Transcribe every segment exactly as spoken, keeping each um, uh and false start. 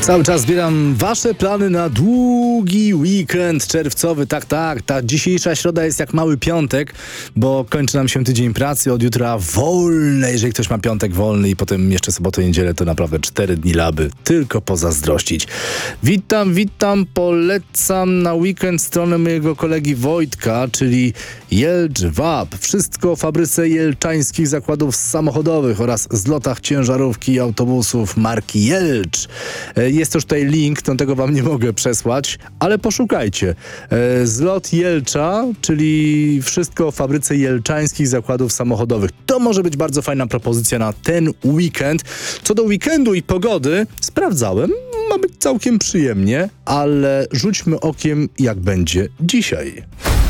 Cały czas zbieram wasze plany na długi weekend czerwcowy. Tak, tak, ta dzisiejsza środa jest jak mały piątek, bo kończy nam się tydzień pracy, od jutra wolne. Jeżeli ktoś ma piątek wolny i potem jeszcze sobotę, niedzielę, to naprawdę cztery dni laby. Tylko pozazdrościć. Witam, witam, polecam na weekend stronę mojego kolegi Wojtka, czyli Jelcz W A P. Wszystko o fabryce jelczańskich zakładów samochodowych oraz zlotach ciężarówki i autobusów marki Jelcz. Jest też tutaj link, no tego wam nie mogę przesłać, ale poszukajcie. Zlot Jelcza, czyli wszystko o fabryce jelczańskich zakładów samochodowych. To może być bardzo fajna propozycja na ten weekend. Co do weekendu i pogody, sprawdzałem, ma być całkiem przyjemnie, ale rzućmy okiem, jak będzie dzisiaj.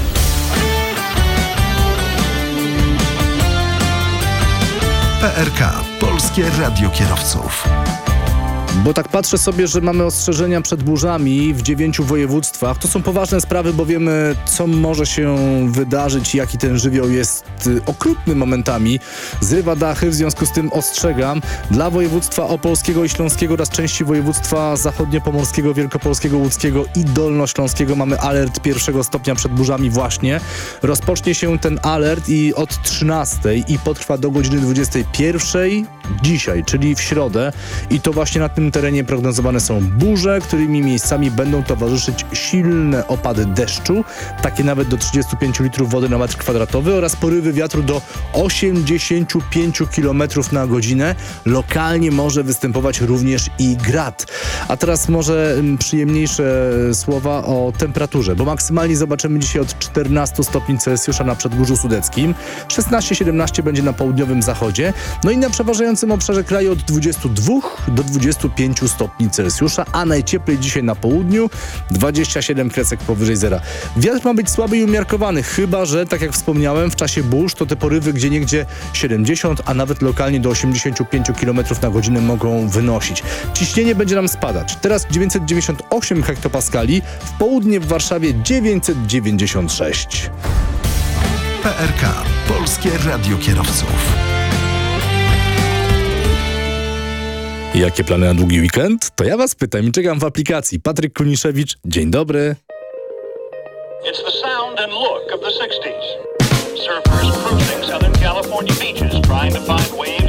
P R K. Polskie Radio Kierowców. Bo tak patrzę sobie, że mamy ostrzeżenia przed burzami w dziewięciu województwach. To są poważne sprawy, bo wiemy, co może się wydarzyć, jaki ten żywioł jest okrutny momentami. Zrywa dachy, w związku z tym ostrzegam. Dla województwa opolskiego i śląskiego oraz części województwa zachodniopomorskiego, wielkopolskiego, łódzkiego i dolnośląskiego mamy alert pierwszego stopnia przed burzami właśnie. Rozpocznie się ten alert i od trzynastej i potrwa do godziny dwudziestej pierwszej dzisiaj, czyli w środę. I to właśnie na tym terenie prognozowane są burze, którymi miejscami będą towarzyszyć silne opady deszczu, takie nawet do trzydziestu pięciu litrów wody na metr kwadratowy, oraz porywy wiatru do osiemdziesięciu pięciu kilometrów na godzinę. Lokalnie może występować również i grad. A teraz może przyjemniejsze słowa o temperaturze, bo maksymalnie zobaczymy dzisiaj od czternastu stopni Celsjusza na Przedgórzu Sudeckim, szesnaście siedemnaście będzie na południowym zachodzie, no i na przeważającym obszarze kraju od dwudziestu dwóch do dwudziestu pięciu stopni Celsjusza, a najcieplej dzisiaj na południu, dwadzieścia siedem kresek powyżej zera. Wiatr ma być słaby i umiarkowany, chyba że, tak jak wspomniałem, w czasie burz to te porywy gdzieniegdzie siedemdziesiąt, a nawet lokalnie do osiemdziesięciu pięciu kilometrów na godzinę mogą wynosić. Ciśnienie będzie nam spadać. Teraz dziewięćset dziewięćdziesiąt osiem hektopaskali, w południe w Warszawie dziewięćset dziewięćdziesiąt sześć. P R K. Polskie Radio Kierowców. Jakie plany na długi weekend? To ja was pytam i czekam w aplikacji. Patryk Kuniszewicz, dzień dobry. It's the sound and look of the sixties. Surfers cruising Southern California beaches trying to find waves